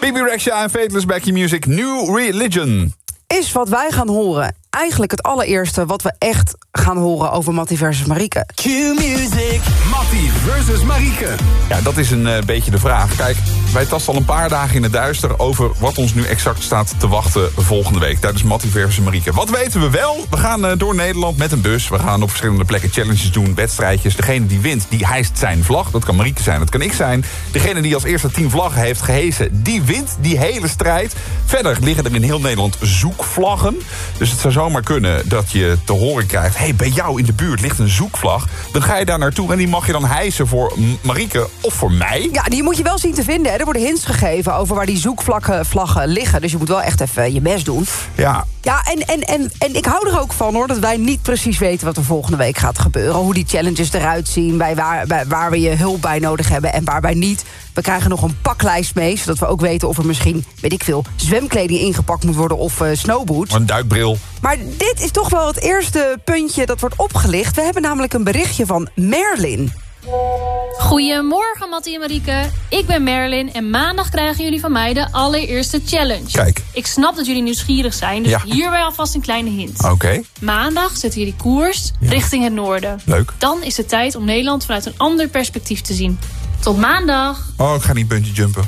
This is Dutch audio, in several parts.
Bibi Rexha en Fateless Becky Music, New Religion. Is wat wij gaan horen eigenlijk het allereerste wat we echt gaan horen over Mattie versus Marieke? Q-music. Mattie versus Marieke. Ja, dat is een beetje de vraag. Kijk, wij tasten al een paar dagen in het duister over wat ons nu exact staat te wachten volgende week tijdens Mattie versus Marieke. Wat weten we wel? We gaan door Nederland met een bus. We gaan op verschillende plekken challenges doen, wedstrijdjes. Degene die wint, die hijst zijn vlag. Dat kan Marieke zijn, dat kan ik zijn. Degene die als eerste 10 vlaggen heeft gehesen, die wint die hele strijd. Verder liggen er in heel Nederland zoekvlaggen. Dus het zou zomaar kunnen dat je te horen krijgt, hey, bij jou in de buurt ligt een zoekvlag. Dan ga je daar naartoe en die mag je dan hijsen voor Marieke of voor mij. Ja, die moet je wel zien te vinden. Hè. Er worden hints gegeven over waar die zoekvlaggen liggen. Dus je moet wel echt even je best doen. Ja. Ja, en ik hou er ook van, hoor, dat wij niet precies weten wat er volgende week gaat gebeuren. Hoe die challenges eruit zien, waar we je hulp bij nodig hebben en waarbij niet. We krijgen nog een paklijst mee, zodat we ook weten of er misschien, weet ik veel, zwemkleding ingepakt moet worden of snowboots. Een duikbril. Maar dit is toch wel het eerste puntje dat wordt opgelicht. We hebben namelijk een berichtje van Merlin. Goedemorgen, Mattie en Marieke. Ik ben Merlin en maandag krijgen jullie van mij de allereerste challenge. Kijk. Ik snap dat jullie nieuwsgierig zijn, dus ja. hierbij alvast een kleine hint. Oké. Maandag zetten jullie koers richting het noorden. Leuk. Dan is het tijd om Nederland vanuit een ander perspectief te zien. Tot maandag. Oh, ik ga niet bungee jumpen.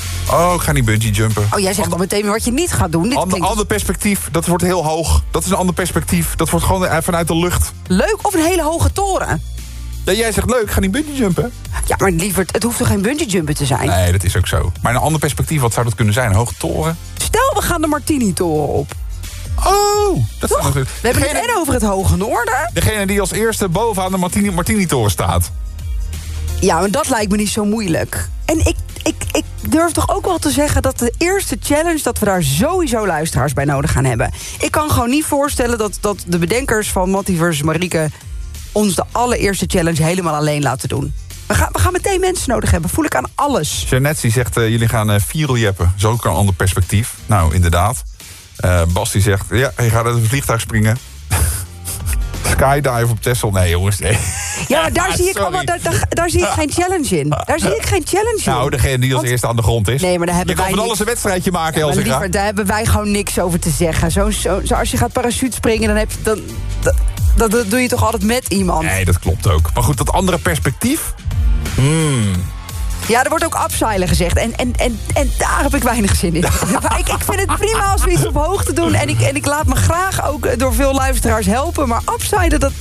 Oh, jij zegt al meteen wat je niet gaat doen. Ander perspectief, dat wordt heel hoog. Dat is een ander perspectief. Dat wordt gewoon vanuit de lucht. Leuk, of een hele hoge toren. Ja, jij zegt leuk, ik ga niet bungee jumpen. Ja, maar lieverd, het hoeft toch geen bungee jumpen te zijn? Nee, dat is ook zo. Maar een ander perspectief, wat zou dat kunnen zijn? Een hoge toren? Stel, we gaan de Martini-toren op. Oh, dat is we hebben het en over het Hoge Noorden. Degene die als eerste bovenaan de Martini-toren staat. Ja, maar dat lijkt me niet zo moeilijk. En ik durf toch ook wel te zeggen dat de eerste challenge, dat we daar sowieso luisteraars bij nodig gaan hebben. Ik kan gewoon niet voorstellen dat de bedenkers van Mattie versus Marieke ons de allereerste challenge helemaal alleen laten doen. We gaan meteen mensen nodig hebben, voel ik aan alles. Jeannette zegt, jullie gaan viereljeppen. Zo ook een ander perspectief. Nou, inderdaad. Bas die zegt, ja, je gaat uit een vliegtuig springen. Skydive op Texel. Nee, jongens, nee. Ja, maar daar zie ik allemaal, daar zie ik geen challenge in. Daar zie ik geen challenge in. Nou, degene die als eerste aan de grond is. Nee, maar daar hebben je kan van alles een wedstrijdje maken, ja, Elzega. Liever, daar hebben wij gewoon niks over te zeggen. Zo als je gaat parachute springen, dan dat doe je toch altijd met iemand? Nee, dat klopt ook. Maar goed, dat andere perspectief. Ja, er wordt ook abseilen gezegd. En daar heb ik weinig zin in. ik vind het prima als we iets op hoogte doen. En ik laat me graag ook door veel luisteraars helpen. Maar abseilen,